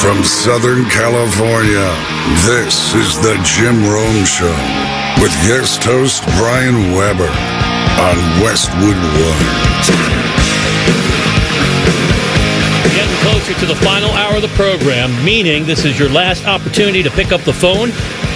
From Southern California, this is the Jim Rome Show with guest host Brian Weber on Westwood One. Getting closer to the final hour of the program, meaning this is your last opportunity to pick up the phone.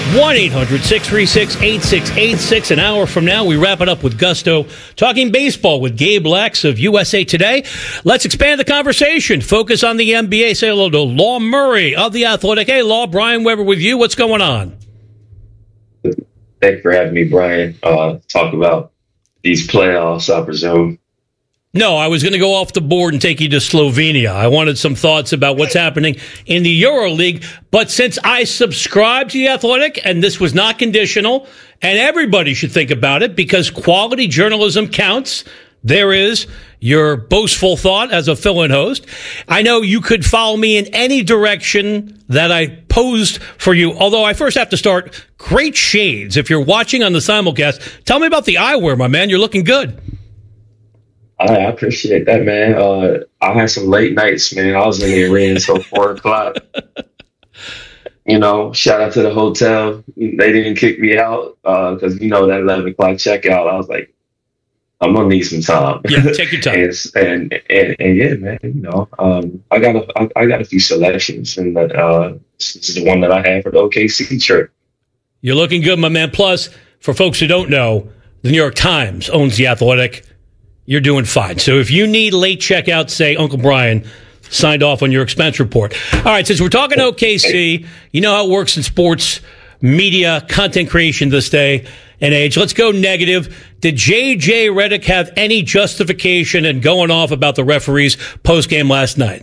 1-800-636-8686. An hour from now, we wrap it up with gusto, talking baseball with Gabe Lax of USA Today. Let's expand the conversation. Focus on the NBA. Say hello to Law Murray of The Athletic. Hey, Law, Brian Weber with you. What's going on? Thanks for having me, Brian. Talk about these playoffs, I presume. No, I was going to go off the board and take you to Slovenia. I wanted some thoughts about what's happening in the EuroLeague. But since I subscribe to The Athletic, and this was not conditional, and everybody should think about it because quality journalism counts, there is your boastful thought as a fill-in host. I know you could follow me in any direction that I posed for you, although I first have to start, great shades. If you're watching on the simulcast, tell me about the eyewear, my man. You're looking good. I appreciate that, man. I had some late nights, man. I was in the arena until 4 o'clock. Shout out to the hotel. They didn't kick me out because, that 11 o'clock checkout. I was like, I'm going to need some time. Yeah, take your time. and yeah, man, I got a few selections, and this is the one that I have for the OKC trip. You're looking good, my man. Plus, for folks who don't know, the New York Times owns The Athletic. You're doing fine. So if you need late checkout, say Uncle Brian signed off on your expense report. All right, since we're talking OKC, you know how it works in sports media, content creation this day and age. Let's go negative. Did J.J. Redick have any justification in going off about the referees post-game last night?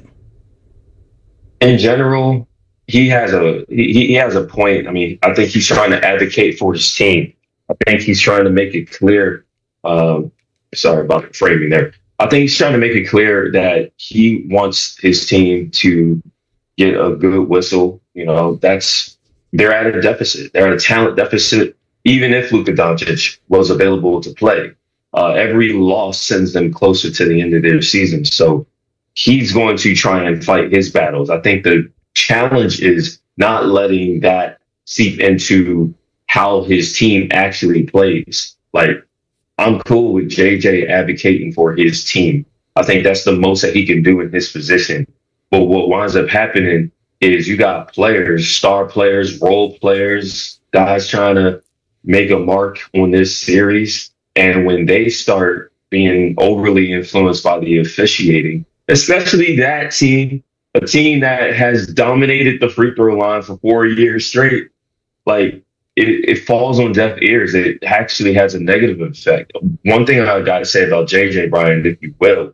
In general, he has a point. I mean, I think he's trying to advocate for his team. I think he's trying to make it clear. Sorry about the framing there. I think he's trying to make it clear that he wants his team to get a good whistle. They're at a deficit. They're at a talent deficit. Even if Luka Doncic was available to play, every loss sends them closer to the end of their season. So he's going to try and fight his battles. I think the challenge is not letting that seep into how his team actually plays. Like, I'm cool with JJ advocating for his team. I think that's the most that he can do in his position. But what winds up happening is you got players, star players, role players, guys trying to make a mark on this series. And when they start being overly influenced by the officiating, especially that team, a team that has dominated the free throw line for 4 years straight, like, it falls on deaf ears. It actually has a negative effect. One thing I got to say about JJ, Brian, if you will,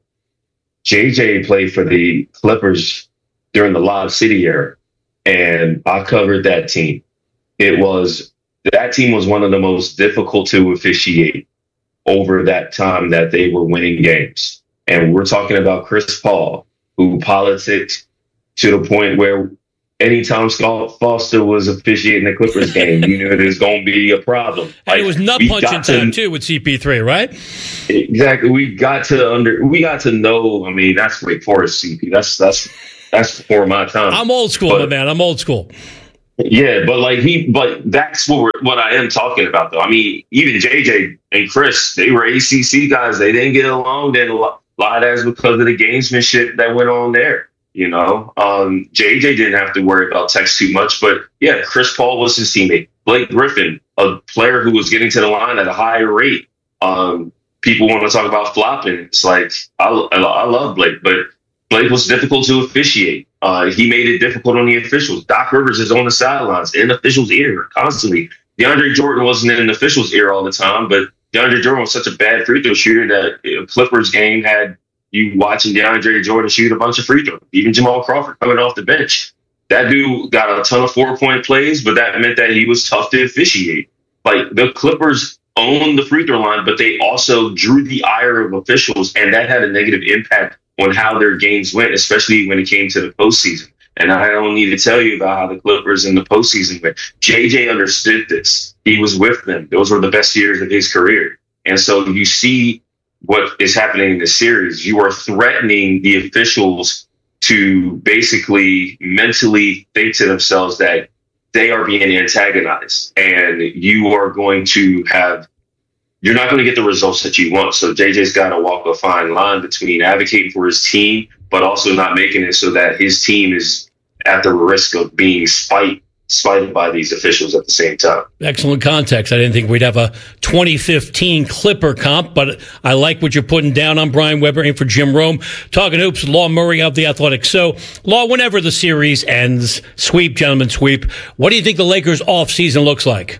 JJ played for the Clippers during the Lob City era, and I covered that team. That team was one of the most difficult to officiate over that time that they were winning games. And we're talking about Chris Paul, who politicked to the point where anytime Scott Foster was officiating the Clippers game, you knew there's going to be a problem. And it was nut punching time too with CP3, right? Exactly. We got to know. I mean, that's Wake Forest CP. That's before my time. I'm old school, my man. I'm old school. Yeah, but that's what I am talking about, though. I mean, even JJ and Chris, they were ACC guys. They didn't get along. Then a lot of that's because of the gamesmanship that went on there. JJ didn't have to worry about text too much, but yeah, Chris Paul was his teammate. Blake Griffin, a player who was getting to the line at a higher rate. People want to talk about flopping. It's like, I love Blake, but Blake was difficult to officiate. He made it difficult on the officials. Doc Rivers is on the sidelines, in officials' ear constantly. DeAndre Jordan wasn't in the officials' ear all the time, but DeAndre Jordan was such a bad free throw shooter that a Clippers game had you watching DeAndre Jordan shoot a bunch of free throws. Even Jamal Crawford coming off the bench. That dude got a ton of 4-point plays, but that meant that he was tough to officiate. Like, the Clippers owned the free throw line, but they also drew the ire of officials, and that had a negative impact on how their games went, especially when it came to the postseason. And I don't need to tell you about how the Clippers in the postseason went. JJ understood this. He was with them. Those were the best years of his career. And so you see what is happening in the series. You are threatening the officials to basically mentally think to themselves that they are being antagonized and you're not going to get the results that you want. So JJ's got to walk a fine line between advocating for his team, but also not making it so that his team is at the risk of being spited by these officials at the same time. Excellent context. I didn't think we'd have a 2015 Clipper comp, but I like what you're putting down on Brian Weber and for Jim Rome. Talking hoops, Law Murray of The Athletic. So, Law, whenever the series ends, sweep, gentlemen, sweep, what do you think the Lakers' offseason looks like?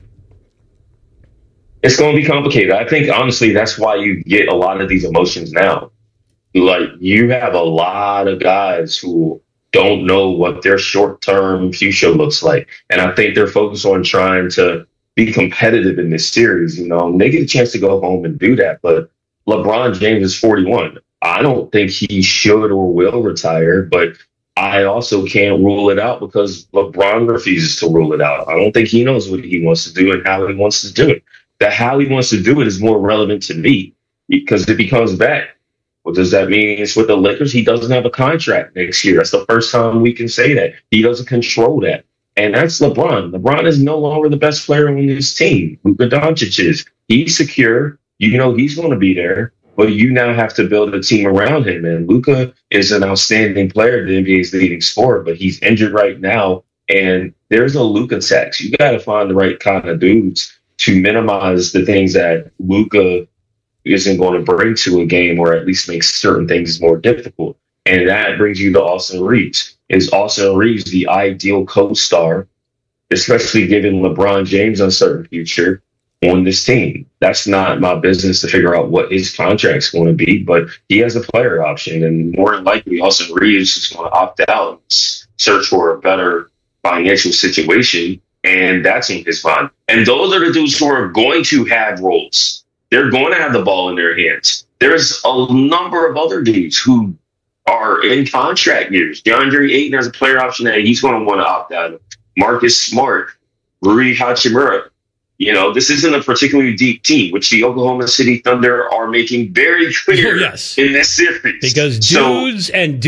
It's going to be complicated. I think, honestly, that's why you get a lot of these emotions now. Like, you have a lot of guys who don't know what their short-term future looks like. And I think they're focused on trying to be competitive in this series. You know, they get a chance to go home and do that. But LeBron James is 41. I don't think he should or will retire, but I also can't rule it out because LeBron refuses to rule it out. I don't think he knows what he wants to do and how he wants to do it. That how he wants to do it is more relevant to me because if he comes back, what does that mean? It's with the Lakers. He doesn't have a contract next year. That's the first time we can say that. He doesn't control that. And that's LeBron. LeBron is no longer the best player on this team. Luka Doncic is. He's secure. You know he's going to be there. But you now have to build a team around him. And Luka is an outstanding player, the NBA's leading scorer, but he's injured right now. And there's a Luka tax. You got to find the right kind of dudes to minimize the things that Luka isn't going to bring to a game or at least make certain things more difficult. And that brings you to Austin Reeves. Is Austin Reeves the ideal co-star, especially given LeBron James' uncertain future on this team? That's not my business to figure out what his contract's going to be, but he has a player option. And more than likely, Austin Reeves is going to opt out and search for a better financial situation. And that's in his mind. And those are the dudes who are going to have roles. They're going to have the ball in their hands. There's a number of other dudes who are in contract years. DeAndre Ayton has a player option that he's going to want to opt out of. Marcus Smart, Rui Hachimura. You know, this isn't a particularly deep team, which the Oklahoma City Thunder are making very clear in this series. Because dudes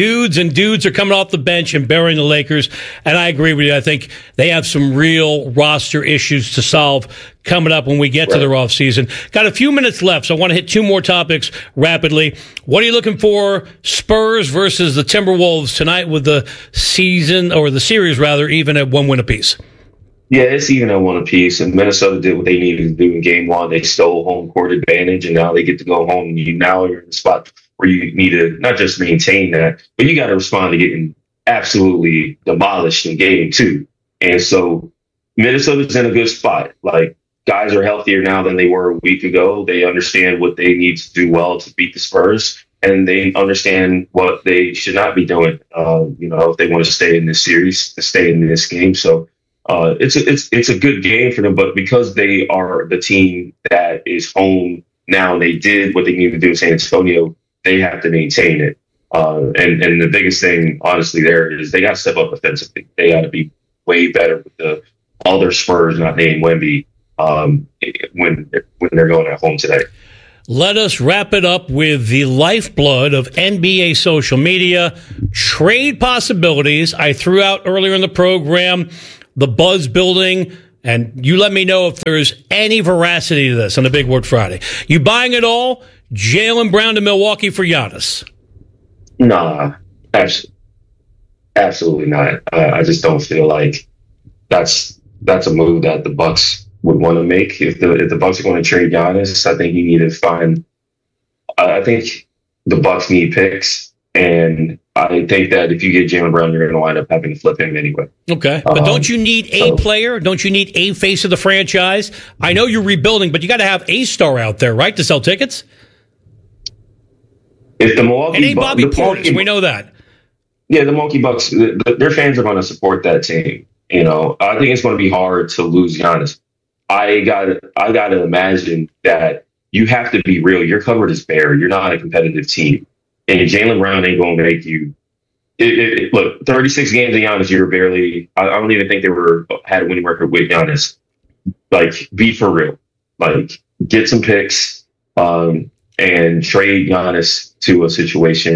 are coming off the bench and burying the Lakers. And I agree with you. I think they have some real roster issues to solve coming up when we get to their offseason. Got a few minutes left, so I want to hit two more topics rapidly. What are you looking for, Spurs versus the Timberwolves tonight with the season, or the series rather, even at 1 win apiece? Yeah, it's even at 1 apiece. And Minnesota did what they needed to do in game one. They stole home court advantage, and now they get to go home. Now you're in the spot where you need to not just maintain that, but you got to respond to getting absolutely demolished in game two. And so Minnesota's in a good spot. Like, guys are healthier now than they were a week ago. They understand what they need to do well to beat the Spurs, and they understand what they should not be doing, if they want to stay in this series, to stay in this game. So it's a good game for them, but because they are the team that is home now, they did what they needed to do in San Antonio, they have to maintain it. And the biggest thing, honestly, there is they got to step up offensively. They got to be way better with the other Spurs not named Wemby when they're going at home today. Let us wrap it up with the lifeblood of NBA social media, trade possibilities. I threw out earlier in the program the buzz building, and you let me know if there's any veracity to this on the Big Word Friday. You buying it all? Jaylen Brown to Milwaukee for Giannis? Nah, absolutely not. I just don't feel like that's a move that the Bucks would want to make. If the Bucks are going to trade Giannis, I think you need to find. I think the Bucks need picks, and I think that if you get Jaylen Brown, you're going to wind up having to flip him anyway. Okay, but don't you need a player? Don't you need a face of the franchise? I know you're rebuilding, but you got to have a star out there, right, to sell tickets. If the Milwaukee and ain't Bobby Portis, we know that. Yeah, the Milwaukee Bucks, their fans are going to support that team. You know, I think it's going to be hard to lose Giannis. I got to imagine that you have to be real. Your cupboard is bare. You're not a competitive team. And Jaylen Brown ain't going to make you. Look, 36 games of Giannis, you're barely. I don't even think they had a winning record with Giannis. Like, be for real. Like, get some picks and trade Giannis to a situation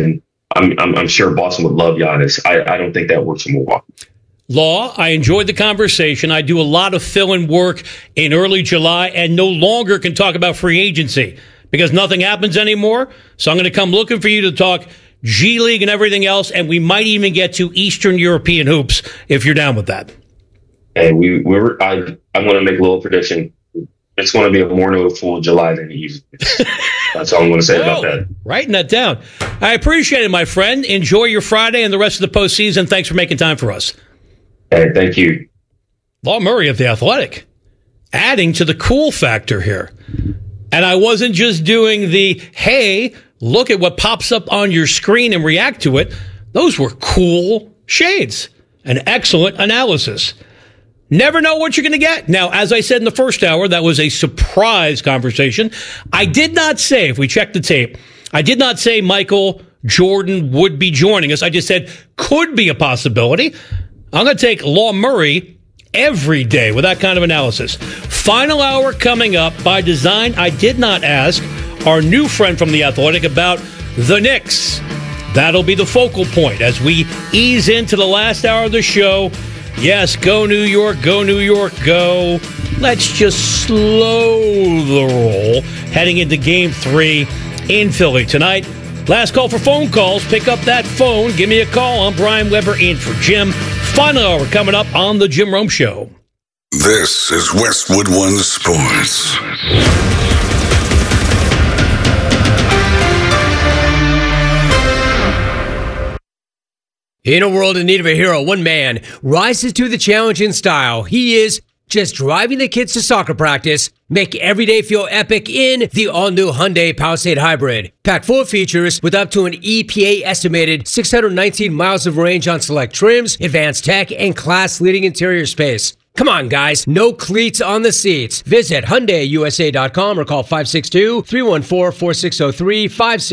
I'm sure Boston would love Giannis. I don't think that works in Milwaukee. Law, I enjoyed the conversation. I do a lot of fill-in work in early July and no longer can talk about free agency because nothing happens anymore. So I'm going to come looking for you to talk G League and everything else, and we might even get to Eastern European hoops if you're down with that. And I'm going to make a little prediction. It's going to be a more notable July than it usually is. That's all I'm going to say about that. Writing that down. I appreciate it, my friend. Enjoy your Friday and the rest of the postseason. Thanks for making time for us. Hey, thank you. Law Murray of The Athletic, adding to the cool factor here. And I wasn't just doing the, hey, look at what pops up on your screen and react to it. Those were cool shades. An excellent analysis. Never know what you're going to get. Now, as I said in the first hour, that was a surprise conversation. I did not say, if we check the tape, I did not say Michael Jordan would be joining us. I just said could be a possibility. I'm going to take Law Murray every day with that kind of analysis. Final hour coming up. By design, I did not ask our new friend from The Athletic about the Knicks. That'll be the focal point as we ease into the last hour of the show. Yes, go New York, go New York, go. Let's just slow the roll heading into Game 3 in Philly tonight. Last call for phone calls. Pick up that phone. Give me a call. I'm Brian Weber in for Jim. Final hour coming up on The Jim Rome Show. This is Westwood One Sports. In a world in need of a hero, one man rises to the challenge in style. He is just driving the kids to soccer practice, make every day feel epic in the all-new Hyundai Palisade Hybrid. Packed full of features with up to an EPA-estimated 619 miles of range on select trims, advanced tech, and class-leading interior space. Come on, guys. No cleats on the seats. Visit HyundaiUSA.com or call 562-314-4603,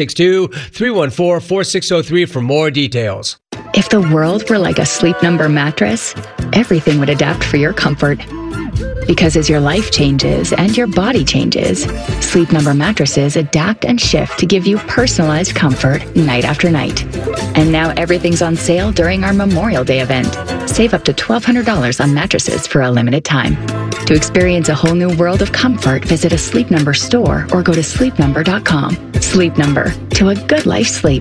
562-314-4603 for more details. If the world were like a Sleep Number mattress, everything would adapt for your comfort. Because as your life changes and your body changes, Sleep Number mattresses adapt and shift to give you personalized comfort night after night. And now everything's on sale during our Memorial Day event. Save up to $1,200 on mattresses for a limited time. To experience a whole new world of comfort, visit a Sleep Number store or go to sleepnumber.com. Sleep Number, to a good life sleep.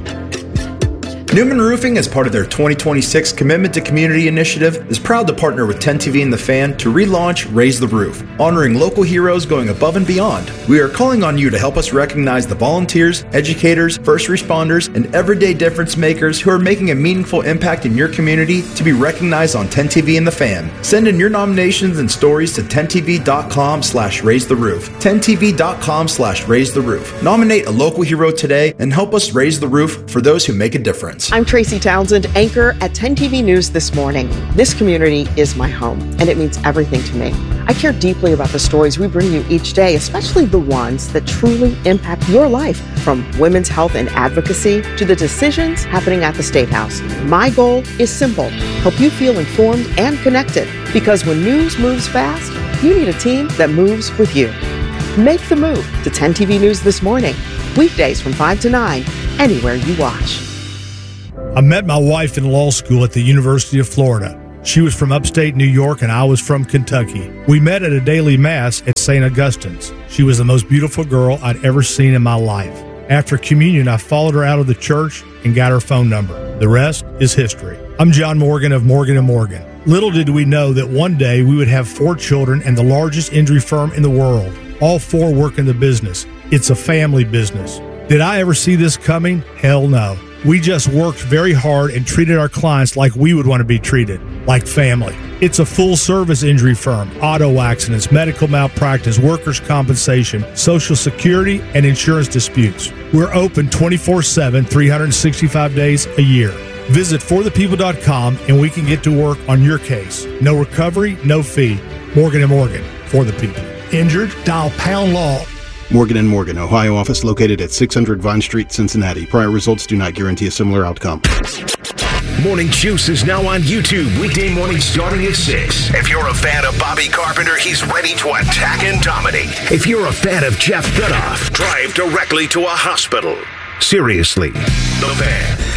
Newman Roofing, as part of their 2026 Commitment to Community initiative, is proud to partner with 10TV and The Fan to relaunch Raise the Roof, honoring local heroes going above and beyond. We are calling on you to help us recognize the volunteers, educators, first responders, and everyday difference makers who are making a meaningful impact in your community to be recognized on 10TV and The Fan. Send in your nominations and stories to 10tv.com/raisetheroof. 10tv.com/raisetheroof. Nominate a local hero today and help us raise the roof for those who make a difference. I'm Tracy Townsend, anchor at 10 TV News This Morning. This community is my home, and it means everything to me. I care deeply about the stories we bring you each day, especially the ones that truly impact your life, from women's health and advocacy to the decisions happening at the State House. My goal is simple: help you feel informed and connected, because when news moves fast, you need a team that moves with you. Make the move to 10 TV News This Morning, weekdays from 5 to 9, anywhere you watch. I met my wife in law school at the University of Florida. She was from upstate New York and I was from Kentucky. We met at a daily mass at St. Augustine's. She was the most beautiful girl I'd ever seen in my life. After communion, I followed her out of the church and got her phone number. The rest is history. I'm John Morgan of Morgan & Morgan. Little did we know that one day we would have 4 children and the largest injury firm in the world. All 4 work in the business. It's a family business. Did I ever see this coming? Hell no. We just worked very hard and treated our clients like we would want to be treated, like family. It's a full-service injury firm: auto accidents, medical malpractice, workers' compensation, Social Security, and insurance disputes. We're open 24/7, 365 days a year. Visit forthepeople.com and we can get to work on your case. No recovery, no fee. Morgan & Morgan, for the people. Injured? Dial pound law. Morgan & Morgan, Ohio office located at 600 Vine Street, Cincinnati. Prior results do not guarantee a similar outcome. Morning Juice is now on YouTube, weekday mornings starting at 6. If you're a fan of Bobby Carpenter, he's ready to attack and dominate. If you're a fan of Jeff Goodoff, drive directly to a hospital. Seriously, The Fan.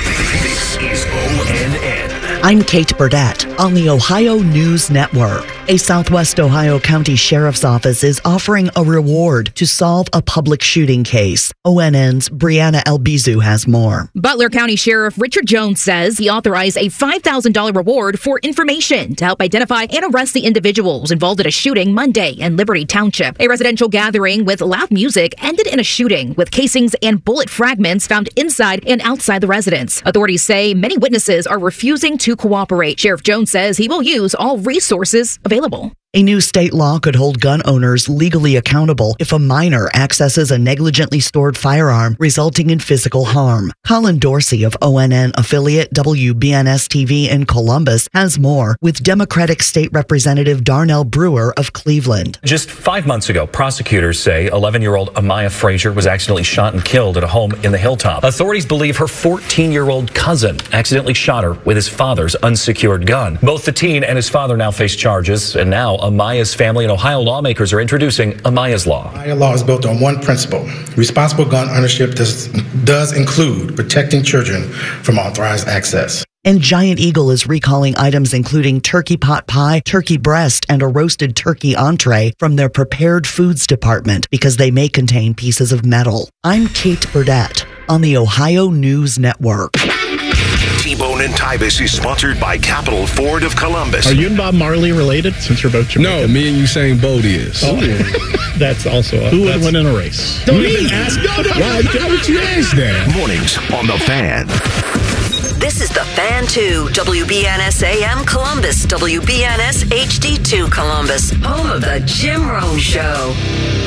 This is ONN. I'm Kate Burdett on the Ohio News Network. A Southwest Ohio County Sheriff's Office is offering a reward to solve a public shooting case. ONN's Brianna Albizu has more. Butler County Sheriff Richard Jones says he authorized a $5,000 reward for information to help identify and arrest the individuals involved in a shooting Monday in Liberty Township. A residential gathering with loud music ended in a shooting with casings and bullet fragments found inside and outside the residence. Authorities say many witnesses are refusing to cooperate. Sheriff Jones says he will use all resources available. A new state law could hold gun owners legally accountable if a minor accesses a negligently stored firearm, resulting in physical harm. Colin Dorsey of ONN affiliate WBNS-TV in Columbus has more with Democratic State Representative Darnell Brewer of Cleveland. Just 5 months ago, prosecutors say 11-year-old Amaya Frazier was accidentally shot and killed at a home in the Hilltop. Authorities believe her 14-year-old cousin accidentally shot her with his father's unsecured gun. Both the teen and his father now face charges, and now Amaya's family and Ohio lawmakers are introducing Amaya's Law. Amaya Law is built on one principle. Responsible gun ownership does include protecting children from unauthorized access. And Giant Eagle is recalling items including turkey pot pie, turkey breast, and a roasted turkey entree from their prepared foods department because they may contain pieces of metal. I'm Kate Burdett on the Ohio News Network. T-Bone and Tybus is sponsored by Capital Ford of Columbus. Are you and Bob Marley related, since you're both Jamaican? No, me and Usain Bolt is. Oh, that's also Who would win in a race? Don't even ask. No. Why would you ask that? Mornings on The Fan. This is The Fan 2, WBNS AM Columbus, WBNS HD2 Columbus, home of The Jim Rome Show.